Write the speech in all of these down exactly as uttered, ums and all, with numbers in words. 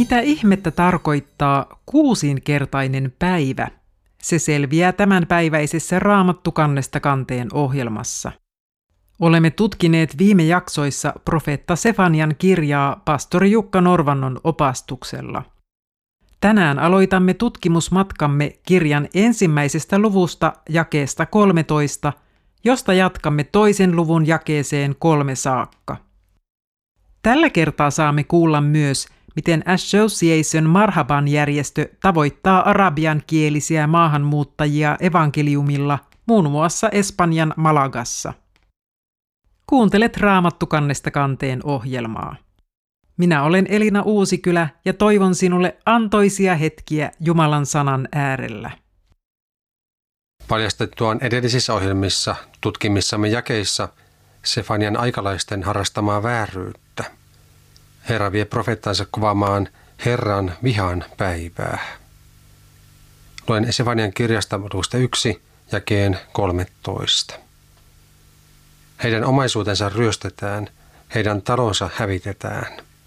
Mitä ihmettä tarkoittaa kuusinkertainen päivä? Se selviää tämänpäiväisessä Raamattu kannesta kanteen ohjelmassa. Olemme tutkineet viime jaksoissa profeetta Sefanian kirjaa pastori Jukka Norvannon opastuksella. Tänään aloitamme tutkimusmatkamme kirjan ensimmäisestä luvusta jakeesta kolmetoista, josta jatkamme toisen luvun jakeeseen kolme saakka. Tällä kertaa saamme kuulla myös, miten Association Marhaban-järjestö tavoittaa arabiankielisiä maahanmuuttajia evankeliumilla muun muassa Espanjan Malagassa. Kuuntelet Raamattu kannesta kanteen ohjelmaa. Minä olen Elina Uusikylä ja toivon sinulle antoisia hetkiä Jumalan sanan äärellä. Paljastettuaan edellisissä ohjelmissa tutkimissamme jakeissa Sefanian aikalaisten harrastamaa vääryyttä. Herra vie profeettansa kuvaamaan Herran vihan päivää. Luen Sefanian kirjasta luvusta yksi jakeen kolmetoista. Heidän omaisuutensa ryöstetään, heidän talonsa hävitetään.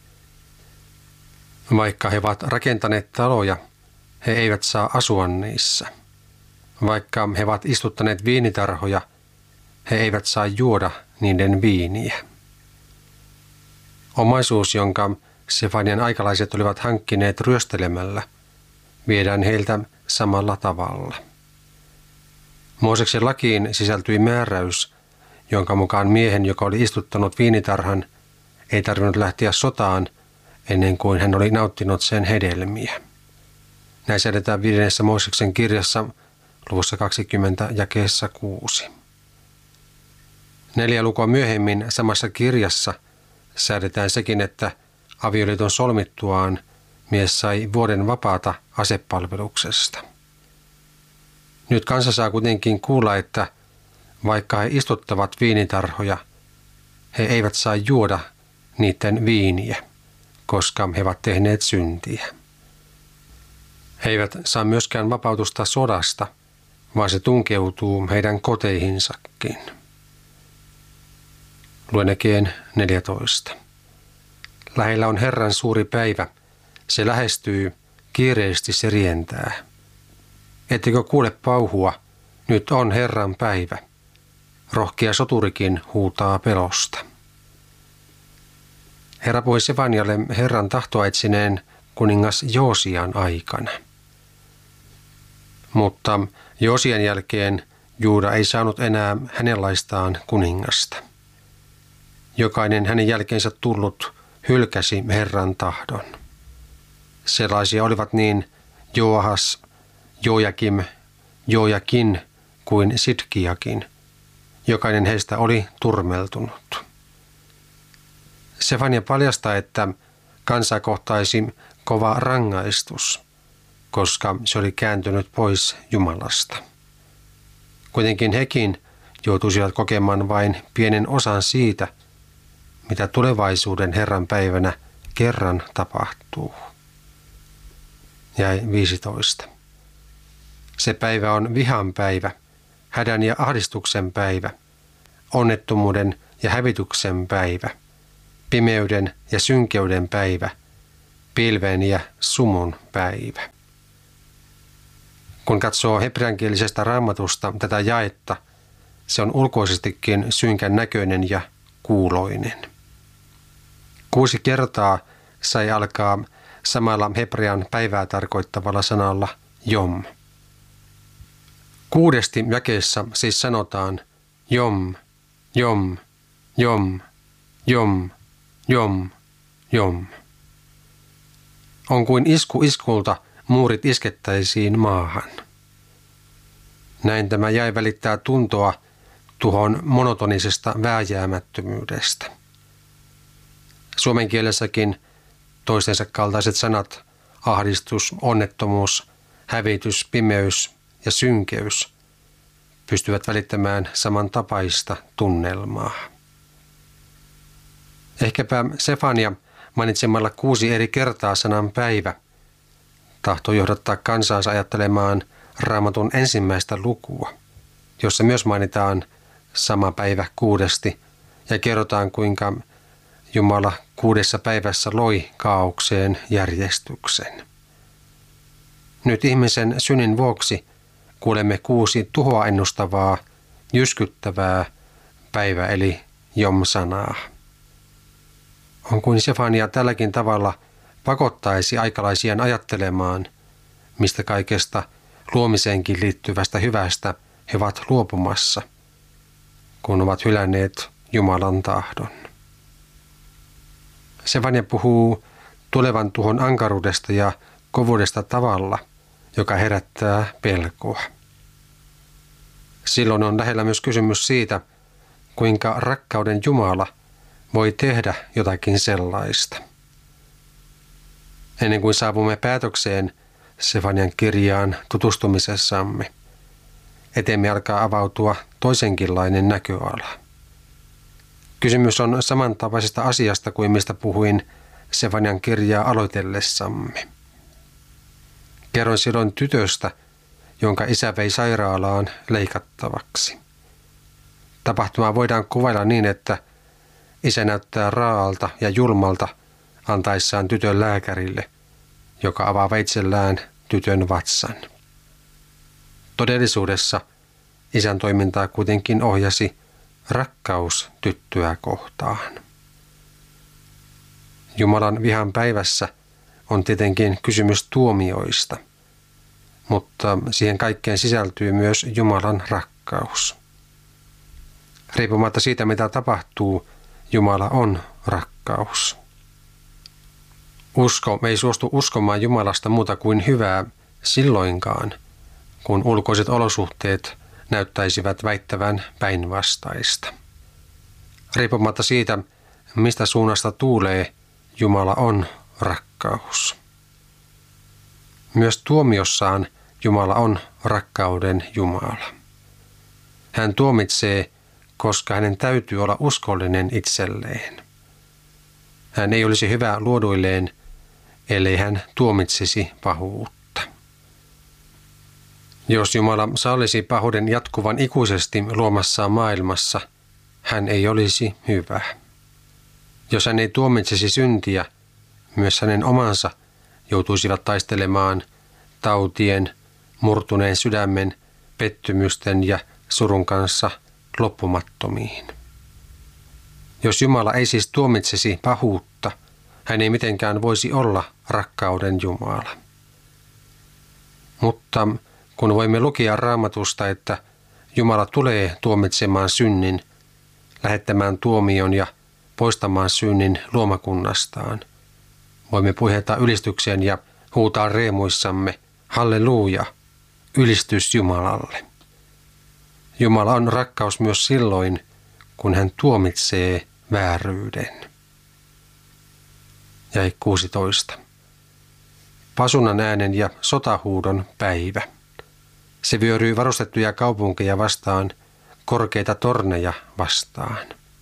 Vaikka he ovat rakentaneet taloja, he eivät saa asua niissä. Vaikka he ovat istuttaneet viinitarhoja, he eivät saa juoda niiden viiniä. Omaisuus, jonka Sefanian aikalaiset olivat hankkineet ryöstelemällä, viedään heiltä samalla tavalla. Mooseksen lakiin sisältyi määräys, jonka mukaan miehen, joka oli istuttanut viinitarhan, ei tarvinnut lähteä sotaan ennen kuin hän oli nauttinut sen hedelmiä. Näin säädetään viidennessä Mooseksen kirjassa luvussa kaksikymmentä jakeessa kuusi. Neljä lukua myöhemmin samassa kirjassa säädetään sekin, että avioliiton solmittuaan mies sai vuoden vapaata asepalveluksesta. Nyt kansa saa kuitenkin kuulla, että vaikka he istuttavat viinitarhoja, he eivät saa juoda niiden viiniä, koska he ovat tehneet syntiä. He eivät saa myöskään vapautusta sodasta, vaan se tunkeutuu heidän koteihinsakin. Luen jakeen neljätoista. Lähellä on Herran suuri päivä. Se lähestyy, kiireesti se rientää. Ettekö kuule pauhua? Nyt on Herran päivä. Rohkea soturikin huutaa pelosta. Herra puhui Sefanialle Herran tahtoa etsineen kuningas Joosian aikana. Mutta Joosian jälkeen Juuda ei saanut enää hänenlaistaan kuningasta. Jokainen hänen jälkeensä tullut hylkäsi Herran tahdon. Sellaisia olivat niin Joahas, Jojakim, Jojakin kuin Sidkiakin. Jokainen heistä oli turmeltunut. Sefania paljastaa, että kansaa kohtaisi kova rangaistus, koska se oli kääntynyt pois Jumalasta. Kuitenkin hekin joutuisivat kokemaan vain pienen osan siitä, mitä tulevaisuuden Herran päivänä kerran tapahtuu. Jäi viisitoista. Se päivä on vihan päivä, hädän ja ahdistuksen päivä, onnettomuuden ja hävityksen päivä, pimeyden ja synkeyden päivä, pilven ja sumun päivä. Kun katsoo hebreankielisestä raamatusta tätä jaetta, se on ulkoisestikin synkän näköinen ja kuuloinen. Kuusi kertaa sai alkaa samalla hebrean päivää tarkoittavalla sanalla jom. Kuudesti jakeessa siis sanotaan jom, jom, jom, jom, jom, jom. On kuin isku iskulta muurit iskettäisiin maahan. Näin tämä jae välittää tuntoa tuhon monotonisesta vääjäämättömyydestä. Suomen kielessäkin toistensa kaltaiset sanat ahdistus, onnettomuus, hävitys, pimeys ja synkeys pystyvät välittämään samantapaista tunnelmaa. Ehkäpä Sefania mainitsemalla kuusi eri kertaa sanan päivä tahtoo johdattaa kansaansa ajattelemaan Raamatun ensimmäistä lukua, jossa myös mainitaan sama päivä kuudesti ja kerrotaan, kuinka Jumala kuudessa päivässä loi kaaukseen järjestyksen. Nyt ihmisen synnin vuoksi kuulemme kuusi tuhoa ennustavaa, jyskyttävää päivä eli Jom-sanaa. On kuin Sefania tälläkin tavalla pakottaisi aikalaisiaan ajattelemaan, mistä kaikesta luomiseenkin liittyvästä hyvästä he ovat luopumassa, kun ovat hylänneet Jumalan tahdon. Sefania puhuu tulevan tuhon ankaruudesta ja kovuudesta tavalla, joka herättää pelkoa. Silloin on lähellä myös kysymys siitä, kuinka rakkauden Jumala voi tehdä jotakin sellaista. Ennen kuin saavumme päätökseen Sefanian kirjaan tutustumisessamme, eteemme alkaa avautua toisenkinlainen näköala. Kysymys on samantapaisesta asiasta kuin mistä puhuin Sefanian kirjaa aloitellessamme. Kerroin silloin tytöstä, jonka isä vei sairaalaan leikattavaksi. Tapahtumaa voidaan kuvailla niin, että isä näyttää raaalta ja julmalta antaessaan tytön lääkärille, joka avaa veitsellään tytön vatsan. Todellisuudessa isän toimintaa kuitenkin ohjasi rakkaus tyttöä kohtaan. Jumalan vihan päivässä on tietenkin kysymys tuomioista, mutta siihen kaikkeen sisältyy myös Jumalan rakkaus. Riippumatta siitä, mitä tapahtuu, Jumala on rakkaus. Usko ei suostu uskomaan Jumalasta muuta kuin hyvää silloinkaan, kun ulkoiset olosuhteet näyttäisivät väittävän päinvastaista. Riippumatta siitä, mistä suunnasta tuulee, Jumala on rakkaus. Myös tuomiossaan Jumala on rakkauden Jumala. Hän tuomitsee, koska hänen täytyy olla uskollinen itselleen. Hän ei olisi hyvä luoduilleen, ellei hän tuomitsisi pahuutta. Jos Jumala sallisi pahuuden jatkuvan ikuisesti luomassaan maailmassa, hän ei olisi hyvä. Jos hän ei tuomitsisi syntiä, myös hänen omansa joutuisivat taistelemaan tautien, murtuneen sydämen, pettymysten ja surun kanssa loppumattomiin. Jos Jumala ei siis tuomitsisi pahuutta, hän ei mitenkään voisi olla rakkauden Jumala. Mutta kun voimme lukea Raamatusta, että Jumala tulee tuomitsemaan synnin, lähettämään tuomion ja poistamaan synnin luomakunnastaan, voimme puheta ylistyksen ja huutaa riemuissamme, halleluja, ylistys Jumalalle. Jumala on rakkaus myös silloin, kun hän tuomitsee vääryyden. Jäi kuusitoista. Pasunan äänen ja sotahuudon päivä. Se vyöryy varustettuja kaupunkeja vastaan, korkeita torneja vastaan.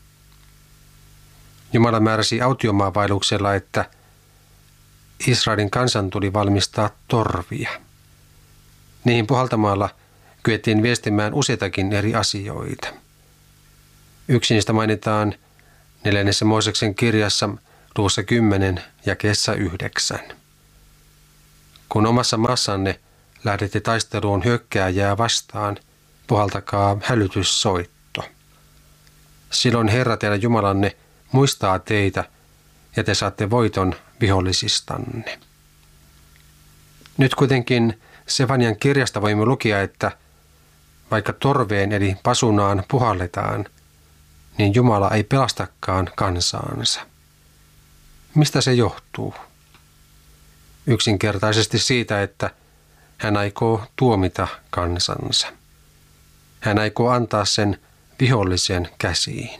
Jumala määräsi autiomaavailuksella, että Israelin kansan tuli valmistaa torvia. Niihin puhaltamalla kyettiin viestimään useitakin eri asioita. Yksi niistä mainitaan neljännessä Mooseksen kirjassa luvussa kymmenen jakeessa yhdeksän. Kun omassa maassanne lähdette taisteluun hyökkääjää vastaan, puhaltakaa hälytyssoitto. Silloin Herra teidän Jumalanne muistaa teitä ja te saatte voiton vihollisistanne. Nyt kuitenkin Sefanian kirjasta voimme lukea, että vaikka torveen eli pasunaan puhalletaan, niin Jumala ei pelastakaan kansaansa. Mistä se johtuu? Yksinkertaisesti siitä, että hän aikoo tuomita kansansa. Hän aikoo antaa sen vihollisen käsiin.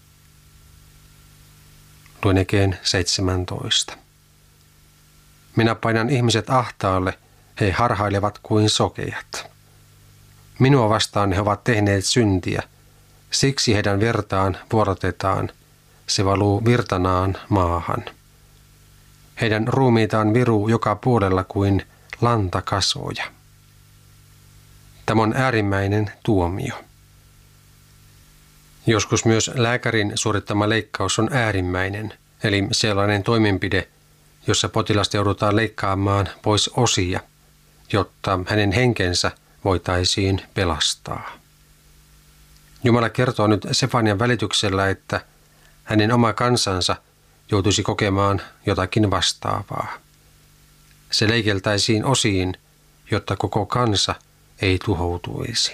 Luen Ekeen seitsemäntoista. Minä painan ihmiset ahtaalle, he harhailevat kuin sokeat. Minua vastaan he ovat tehneet syntiä, siksi heidän vertaan vuorotetaan, se valuu virtanaan maahan. Heidän ruumiitaan viruu joka puolella kuin lantakasoja. Tämä on äärimmäinen tuomio. Joskus myös lääkärin suorittama leikkaus on äärimmäinen, eli sellainen toimenpide, jossa potilasta joudutaan leikkaamaan pois osia, jotta hänen henkensä voitaisiin pelastaa. Jumala kertoo nyt Sefanian välityksellä, että hänen oma kansansa joutuisi kokemaan jotakin vastaavaa. Se leikeltäisiin osiin, jotta koko kansa ei tuhoutuisi.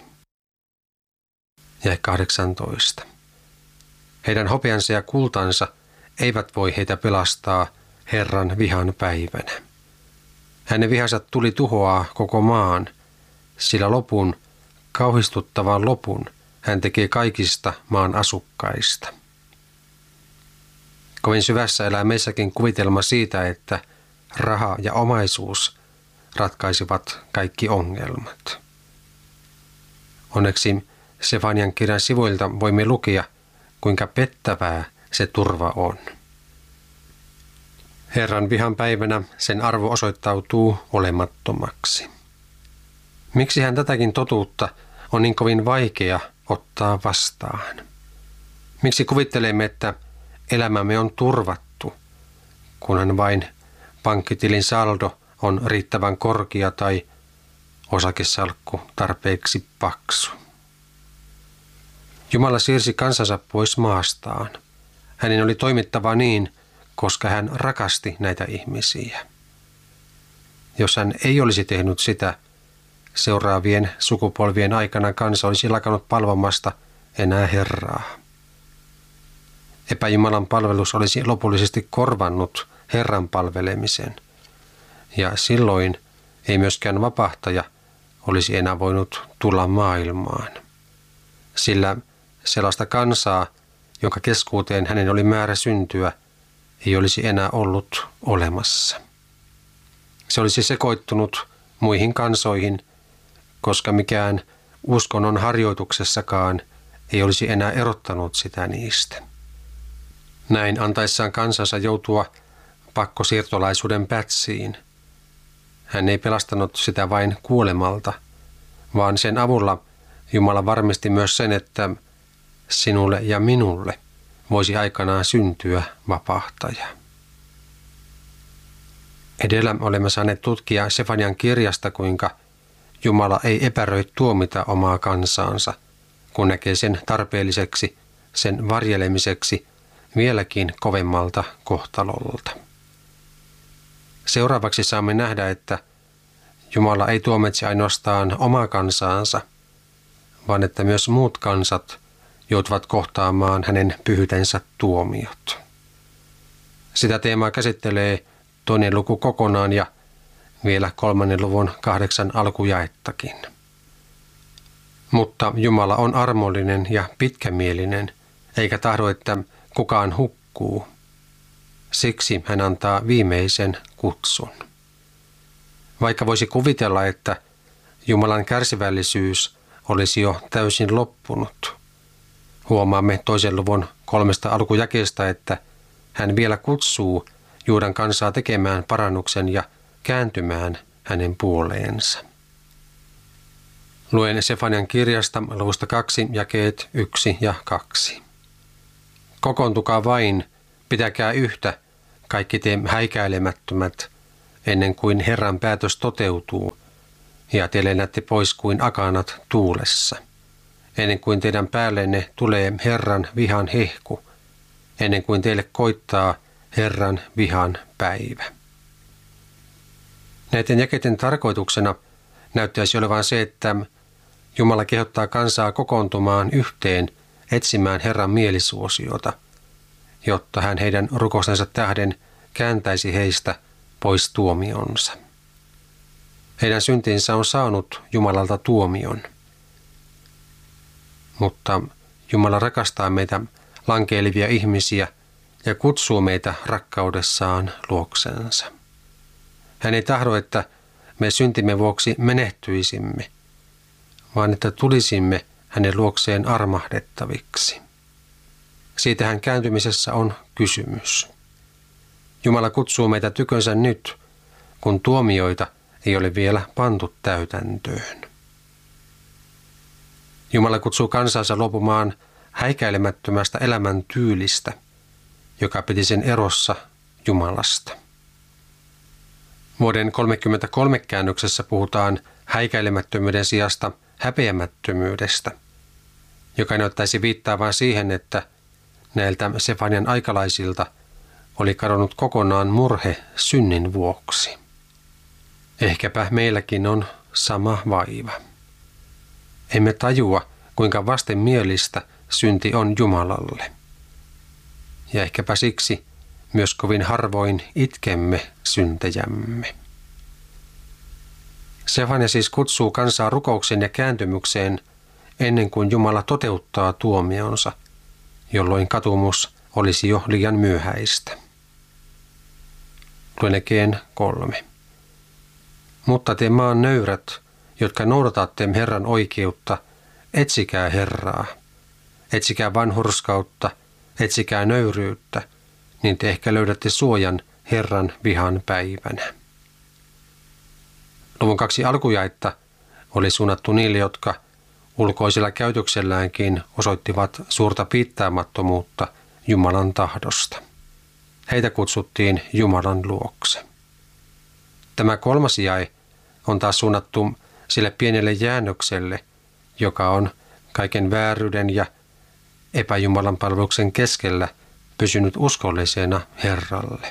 Ja kahdeksantoista. Heidän hopeansa ja kultansa eivät voi heitä pelastaa Herran vihan päivänä. Hänen vihansa tuli tuhoaa koko maan, sillä lopun, kauhistuttavan lopun, hän tekee kaikista maan asukkaista. Kovin syvässä elää meissäkin kuvitelma siitä, että raha ja omaisuus ratkaisivat kaikki ongelmat. Onneksi Sefanian kirjan sivuilta voimme lukea, kuinka pettävää se turva on. Herran vihan päivänä sen arvo osoittautuu olemattomaksi. Miksi hän tätäkin totuutta on niin kovin vaikea ottaa vastaan? Miksi kuvittelemme, että elämämme on turvattu, kunhan vain pankkitilin saldo on riittävän korkea tai osakesalkku tarpeeksi paksu? Jumala siirsi kansansa pois maastaan. Hänen oli toimittava niin, koska hän rakasti näitä ihmisiä. Jos hän ei olisi tehnyt sitä, seuraavien sukupolvien aikana kansa olisi lakannut palvomasta enää Herraa. Epäjumalan palvelus olisi lopullisesti korvannut Herran palvelemisen, ja silloin ei myöskään vapahtaja olisi enää voinut tulla maailmaan, sillä sellaista kansaa, jonka keskuuteen hänen oli määrä syntyä, ei olisi enää ollut olemassa. Se olisi sekoittunut muihin kansoihin, koska mikään uskonnon harjoituksessakaan ei olisi enää erottanut sitä niistä. Näin antaessaan kansansa joutua pakkosiirtolaisuuden pätsiin. Hän ei pelastanut sitä vain kuolemalta, vaan sen avulla Jumala varmisti myös sen, että sinulle ja minulle voisi aikanaan syntyä vapahtaja. Edellä olemme saaneet tutkia Sefanian kirjasta, kuinka Jumala ei epäröi tuomita omaa kansaansa, kun näkee sen tarpeelliseksi, sen varjelemiseksi vieläkin kovemmalta kohtalolta. Seuraavaksi saamme nähdä, että Jumala ei tuomitse ainoastaan omaa kansaansa, vaan että myös muut kansat joutuvat kohtaamaan hänen pyhyytensä tuomiot. Sitä teemaa käsittelee toinen luku kokonaan ja vielä kolmannen luvun kahdeksan alkujaettakin. Mutta Jumala on armollinen ja pitkämielinen, eikä tahdo, että kukaan hukkuu. Siksi hän antaa viimeisen kutsun. Vaikka voisi kuvitella, että Jumalan kärsivällisyys olisi jo täysin loppunut, huomaamme toisen luvun kolmesta alkujakeesta, että hän vielä kutsuu Juudan kansaa tekemään parannuksen ja kääntymään hänen puoleensa. Luen Sefanian kirjasta luvusta kaksi jakeet yksi ja kaksi. Kokoontukaa vain, pitäkää yhtä, kaikki te häikäilemättömät, ennen kuin Herran päätös toteutuu, ja te lennätte pois kuin akanat tuulessa, ennen kuin teidän päällenne tulee Herran vihan hehku, ennen kuin teille koittaa Herran vihan päivä. Näiden jakeiden tarkoituksena näyttäisi olevan se, että Jumala kehottaa kansaa kokoontumaan yhteen etsimään Herran mielisuosiota, jotta hän heidän rukoustensa tähden kääntäisi heistä pois tuomionsa. Heidän syntinsä on saanut Jumalalta tuomion, mutta Jumala rakastaa meitä lankeilevia ihmisiä ja kutsuu meitä rakkaudessaan luoksensa. Hän ei tahdo, että me syntimme vuoksi menehtyisimme, vaan että tulisimme hänen luokseen armahdettaviksi. Siitähän kääntymisessä on kysymys. Jumala kutsuu meitä tykönsä nyt, kun tuomioita ei ole vielä pantu täytäntöön. Jumala kutsuu kansansa luopumaan häikäilemättömästä elämäntyylistä, joka piti sen erossa Jumalasta. Vuoden kolmekymmentäkolme käännöksessä puhutaan häikäilemättömyyden sijasta häpeämättömyydestä, joka näyttäisi viittaavan siihen, että näiltä Sefanian aikalaisilta oli kadonnut kokonaan murhe synnin vuoksi. Ehkäpä meilläkin on sama vaiva. Emme tajua, kuinka vastenmielistä synti on Jumalalle. Ja ehkäpä siksi myös kovin harvoin itkemme syntejämme. Sefania siis kutsuu kansaa rukoukseen ja kääntymykseen ennen kuin Jumala toteuttaa tuomionsa, jolloin katumus olisi jo liian myöhäistä. Luen Ekeen kolme. Mutta te maan nöyrät, jotka noudatatte Herran oikeutta, etsikää Herraa. Etsikää vanhurskautta, etsikää nöyryyttä, niin te ehkä löydätte suojan Herran vihan päivänä. Luvun kaksi alkujaetta oli suunnattu niille, jotka ulkoisella käytökselläänkin osoittivat suurta piittaamattomuutta Jumalan tahdosta. Heitä kutsuttiin Jumalan luokse. Tämä kolmas jae on taas suunnattu sille pienelle jäännökselle, joka on kaiken vääryyden ja epäjumalan palveluksen keskellä pysynyt uskollisena Herralle.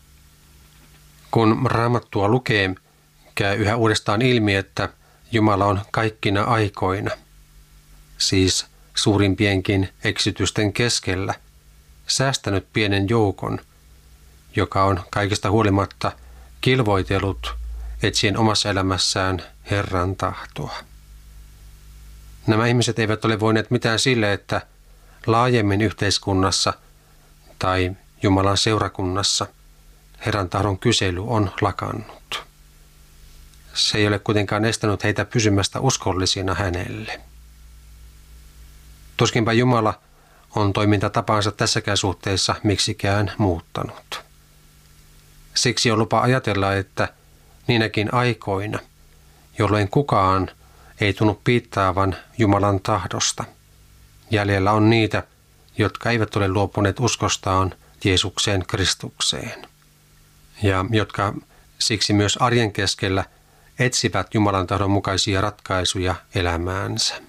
Kun Raamattua lukee, käy yhä uudestaan ilmi, että Jumala on kaikkina aikoina, siis suurimpienkin eksytysten keskellä, säästänyt pienen joukon, joka on kaikesta huolimatta kilvoitellut etsien omassa elämässään Herran tahtoa. Nämä ihmiset eivät ole voineet mitään sille, että laajemmin yhteiskunnassa tai Jumalan seurakunnassa Herran tahdon kysely on lakannut. Se ei ole kuitenkaan estänyt heitä pysymästä uskollisina hänelle. Tuskinpä Jumala on toimintatapaansa tässäkään suhteessa miksikään muuttanut. Siksi on lupa ajatella, että niinäkin aikoina, jolloin kukaan ei tunnu piittaavan Jumalan tahdosta, jäljellä on niitä, jotka eivät ole luopuneet uskostaan Jeesukseen Kristukseen, ja jotka siksi myös arjen keskellä etsivät Jumalan tahdon mukaisia ratkaisuja elämäänsä.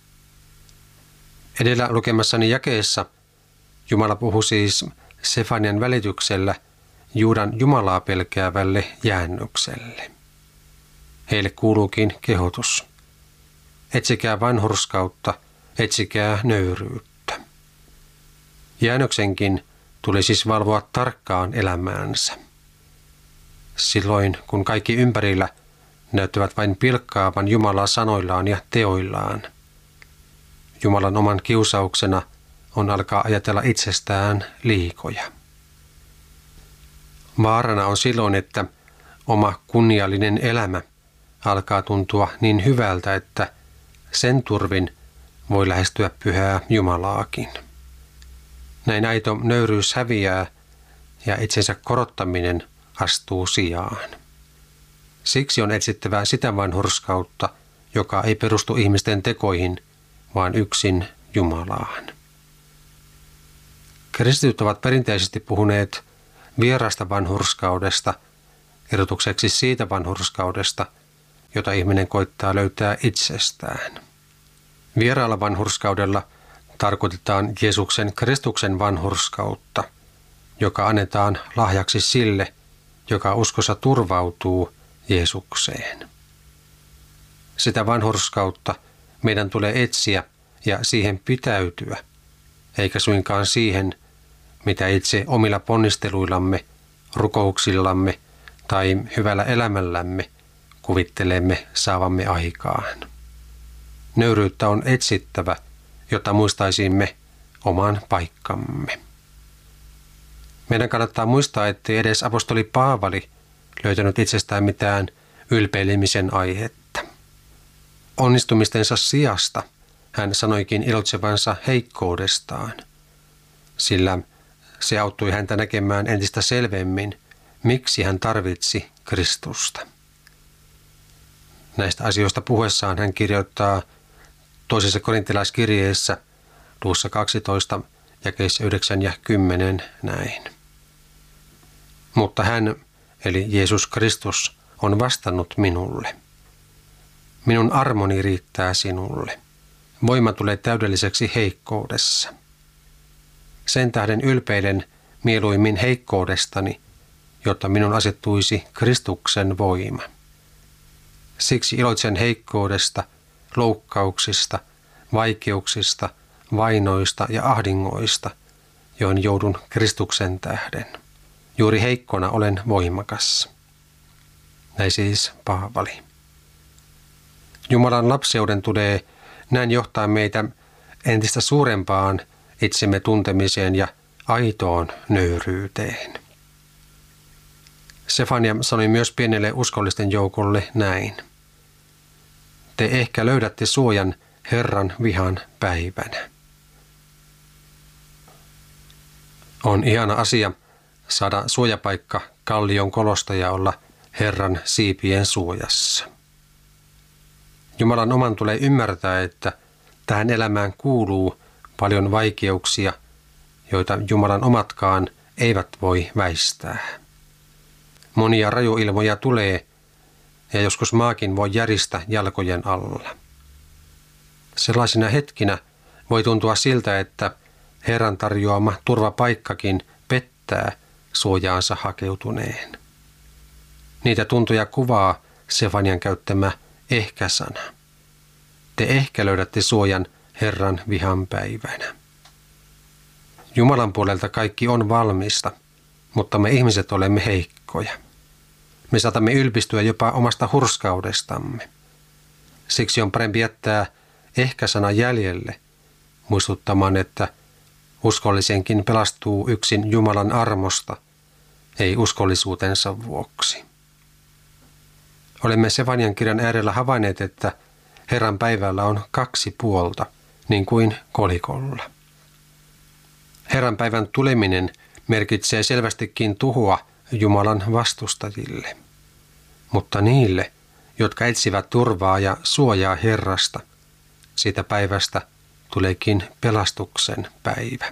Edellä lukemassani jakeessa Jumala puhui siis Sefanian välityksellä Juudan Jumalaa pelkäävälle jäännökselle. Heille kuuluukin kehotus. Etsikää vanhurskautta, etsikää nöyryyttä. Jäännöksenkin tuli siis valvoa tarkkaan elämäänsä. Silloin, kun kaikki ympärillä näyttävät vain pilkkaavan Jumalaa sanoillaan ja teoillaan, Jumalan oman kiusauksena on alkaa ajatella itsestään liikoja. Vaarana on silloin, että oma kunniallinen elämä alkaa tuntua niin hyvältä, että sen turvin voi lähestyä pyhää Jumalaakin. Näin aito nöyryys häviää ja itsensä korottaminen astuu sijaan. Siksi on etsittävää sitä vanhurskautta, joka ei perustu ihmisten tekoihin, vaan yksin Jumalaan. Kristityt ovat perinteisesti puhuneet vierasta vanhurskaudesta, erotukseksi siitä vanhurskaudesta, jota ihminen koittaa löytää itsestään. Vieraalla vanhurskaudella tarkoitetaan Jeesuksen Kristuksen vanhurskautta, joka annetaan lahjaksi sille, joka uskossa turvautuu Jeesukseen. Sitä vanhurskautta meidän tulee etsiä ja siihen pitäytyä, eikä suinkaan siihen, mitä itse omilla ponnisteluillamme, rukouksillamme tai hyvällä elämällämme kuvittelemme saavamme aikaan. Nöyryyttä on etsittävä, jotta muistaisimme oman paikkamme. Meidän kannattaa muistaa, ettei edes apostoli Paavali löytänyt itsestään mitään ylpeilemisen aihetta. Onnistumistensa sijasta hän sanoikin ilotsevansa heikkoudestaan, sillä se auttoi häntä näkemään entistä selvemmin, miksi hän tarvitsi Kristusta. Näistä asioista puhuessaan hän kirjoittaa toisessa korintilaiskirjeessä luvussa kaksitoista, jakeissa yhdeksän ja kymmenen näin. Mutta hän, eli Jeesus Kristus, on vastannut minulle. Minun armoni riittää sinulle. Voima tulee täydelliseksi heikkoudessa. Sen tähden ylpeilen mieluimmin heikkoudestani, jotta minun asettuisi Kristuksen voima. Siksi iloitsen heikkoudesta, loukkauksista, vaikeuksista, vainoista ja ahdingoista, joihin joudun Kristuksen tähden. Juuri heikkona olen voimakas. Näin siis Paavali. Jumalan lapseuden tulee näin johtaa meitä entistä suurempaan itsemme tuntemiseen ja aitoon nöyryyteen. Sefania sanoi myös pienelle uskollisten joukolle näin. Te ehkä löydätte suojan Herran vihan päivänä. On ihana asia saada suojapaikka kallion kolosta ja olla Herran siipien suojassa. Jumalan oman tulee ymmärtää, että tähän elämään kuuluu paljon vaikeuksia, joita Jumalan omatkaan eivät voi väistää. Monia rajuilmoja tulee, ja joskus maakin voi järistä jalkojen alla. Sellaisina hetkinä voi tuntua siltä, että Herran tarjoama turvapaikkakin pettää suojaansa hakeutuneen. Niitä tuntoja kuvaa Sefanian käyttämä ehkä-sana. Te ehkä löydätte suojan Herran vihan päivänä. Jumalan puolelta kaikki on valmista, mutta me ihmiset olemme heikkoja. Me saatamme ylpistyä jopa omasta hurskaudestamme. Siksi on parempi jättää ehkä-sana jäljelle, muistuttamaan, että uskollisenkin pelastuu yksin Jumalan armosta, ei uskollisuutensa vuoksi. Olemme Sefanian kirjan äärellä havainneet, että Herran päivällä on kaksi puolta, niin kuin kolikolla. Herran päivän tuleminen merkitsee selvästikin tuhoa Jumalan vastustajille. Mutta niille, jotka etsivät turvaa ja suojaa Herrasta, siitä päivästä tuleekin pelastuksen päivä.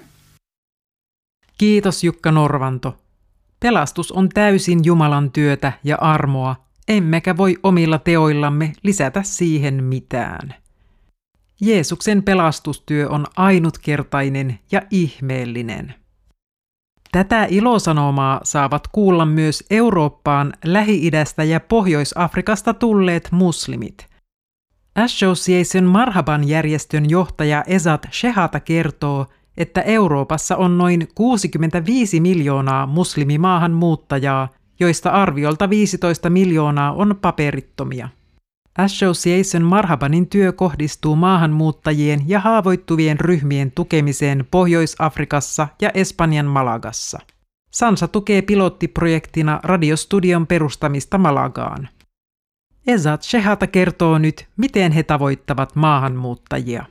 Kiitos Jukka Norvanto. Pelastus on täysin Jumalan työtä ja armoa, emmekä voi omilla teoillamme lisätä siihen mitään. Jeesuksen pelastustyö on ainutkertainen ja ihmeellinen. Tätä ilosanomaa saavat kuulla myös Eurooppaan, Lähi-idästä ja Pohjois-Afrikasta tulleet muslimit. Association Marhaban järjestön johtaja Ezat Shehata kertoo, että Euroopassa on noin kuusikymmentäviisi miljoonaa muslimimaahanmuuttajaa, joista arviolta viisitoista miljoonaa on paperittomia. Association Marhabanin työ kohdistuu maahanmuuttajien ja haavoittuvien ryhmien tukemiseen Pohjois-Afrikassa ja Espanjan Malagassa. Sansa tukee pilottiprojektina radiostudion perustamista Malagaan. Ezat Shehata kertoo nyt, miten he tavoittavat maahanmuuttajia.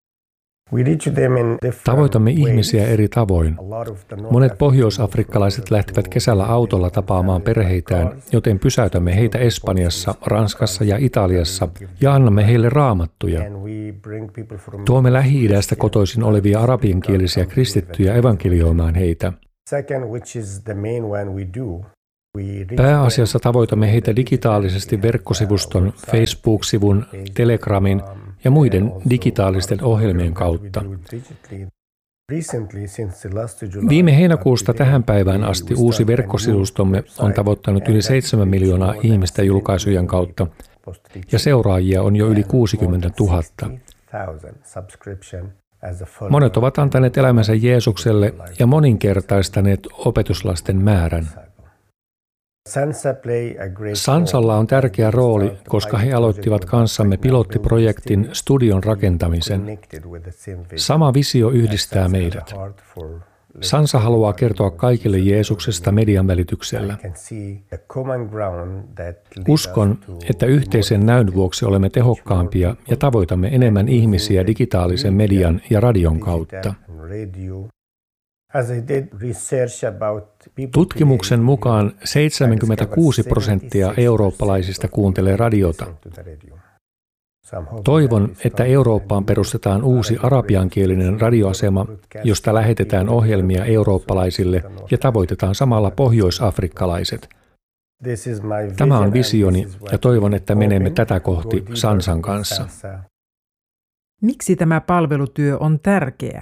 Tavoitamme ihmisiä eri tavoin. Monet pohjoisafrikkalaiset lähtivät kesällä autolla tapaamaan perheitään, joten pysäytämme heitä Espanjassa, Ranskassa ja Italiassa ja annamme heille raamattuja. Tuomme Lähi-idästä kotoisin olevia arabiankielisiä kristittyjä evankelioimaan heitä. Pääasiassa tavoitamme heitä digitaalisesti verkkosivuston, Facebook-sivun, Telegramin ja muiden digitaalisten ohjelmien kautta. Viime heinäkuusta tähän päivään asti uusi verkkosivustomme on tavoittanut yli seitsemän miljoonaa ihmistä julkaisujen kautta ja seuraajia on jo yli kuusikymmentätuhatta. Monet ovat antaneet elämänsä Jeesukselle ja moninkertaistaneet opetuslasten määrän. Sansalla on tärkeä rooli, koska he aloittivat kanssamme pilottiprojektin studion rakentamisen. Sama visio yhdistää meidät. Sansa haluaa kertoa kaikille Jeesuksesta median välityksellä. Uskon, että yhteisen näyn vuoksi olemme tehokkaampia ja tavoitamme enemmän ihmisiä digitaalisen median ja radion kautta. Tutkimuksen mukaan seitsemänkymmentäkuusi prosenttia eurooppalaisista kuuntelee radiota. Toivon, että Eurooppaan perustetaan uusi arabiankielinen radioasema, josta lähetetään ohjelmia eurooppalaisille ja tavoitetaan samalla pohjoisafrikkalaiset. Tämä on visioni ja toivon, että menemme tätä kohti Sansan kanssa. Miksi tämä palvelutyö on tärkeä?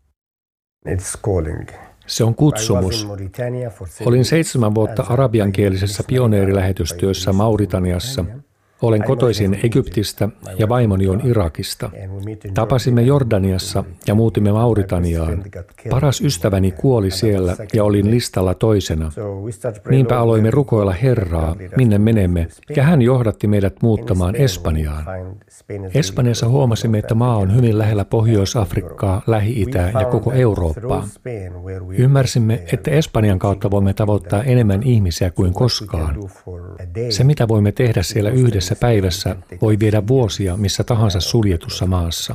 Se on kutsumus. Olin seitsemän vuotta arabiankielisessä pioneerilähetystyössä Mauritaniassa. Olen kotoisin Egyptistä ja vaimoni on Irakista. Tapasimme Jordaniassa ja muutimme Mauritaniaan. Paras ystäväni kuoli siellä ja olin listalla toisena. Niinpä aloimme rukoilla Herraa, minne menemme, ja hän johdatti meidät muuttamaan Espanjaan. Espanjassa huomasimme, että maa on hyvin lähellä Pohjois-Afrikkaa, Lähi-Itää ja koko Eurooppaa. Ymmärsimme, että Espanjan kautta voimme tavoittaa enemmän ihmisiä kuin koskaan. Se, mitä voimme tehdä siellä yhdessä päivässä, voi viedä vuosia missä tahansa suljetussa maassa.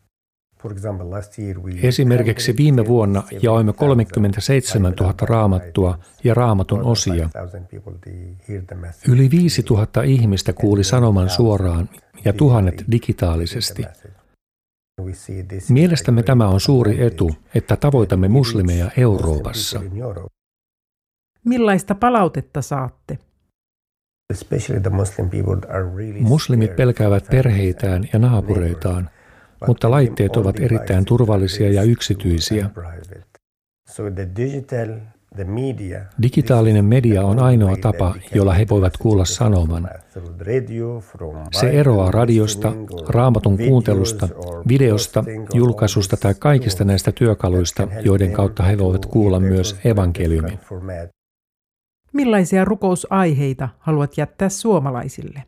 Esimerkiksi viime vuonna jaoimme kolmekymmentäseitsemäntuhatta raamattua ja raamatun osia. Yli viisituhatta ihmistä kuuli sanoman suoraan ja tuhannet digitaalisesti. Mielestämme tämä on suuri etu, että tavoitamme muslimeja Euroopassa. Millaista palautetta saatte? Muslimit pelkäävät perheitään ja naapureitaan, mutta laitteet ovat erittäin turvallisia ja yksityisiä. Digitaalinen media on ainoa tapa, jolla he voivat kuulla sanoman. Se eroaa radiosta, raamatun kuuntelusta, videosta, julkaisusta tai kaikista näistä työkaluista, joiden kautta he voivat kuulla myös evankeliumin. Millaisia rukousaiheita haluat jättää suomalaisille?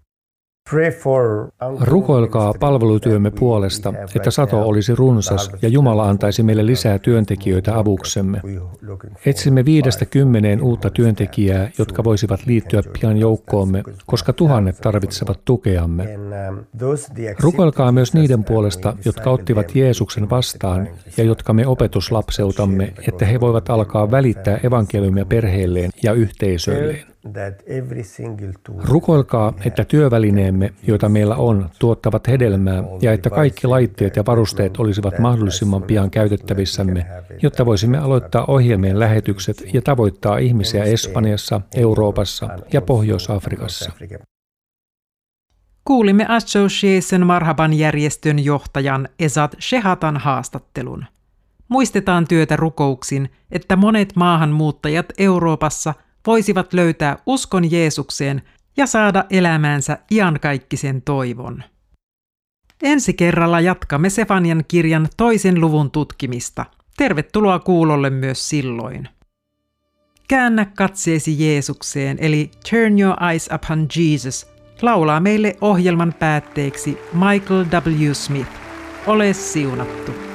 Rukoilkaa palvelutyömme puolesta, että sato olisi runsas ja Jumala antaisi meille lisää työntekijöitä avuksemme. Etsimme viidestä kymmeneen uutta työntekijää, jotka voisivat liittyä pian joukkoomme, koska tuhannet tarvitsevat tukeamme. Rukoilkaa myös niiden puolesta, jotka ottivat Jeesuksen vastaan ja jotka me opetuslapseutamme, että he voivat alkaa välittää evankeliumia perheilleen ja yhteisöilleen. Rukoilkaa, että työvälineemme, joita meillä on, tuottavat hedelmää ja että kaikki laitteet ja varusteet olisivat mahdollisimman pian käytettävissämme, jotta voisimme aloittaa ohjelmien lähetykset ja tavoittaa ihmisiä Espanjassa, Euroopassa ja Pohjois-Afrikassa. Kuulimme Association Marhaban-järjestön johtajan Esat Shehatan haastattelun. Muistetaan työtä rukouksin, että monet maahanmuuttajat Euroopassa voisivat löytää uskon Jeesukseen ja saada elämäänsä iankaikkisen toivon. Ensi kerralla jatkamme Sefanian kirjan toisen luvun tutkimista. Tervetuloa kuulolle myös silloin. Käännä katseesi Jeesukseen, eli Turn Your Eyes Upon Jesus, laulaa meille ohjelman päätteeksi Michael W. Smith. Ole siunattu.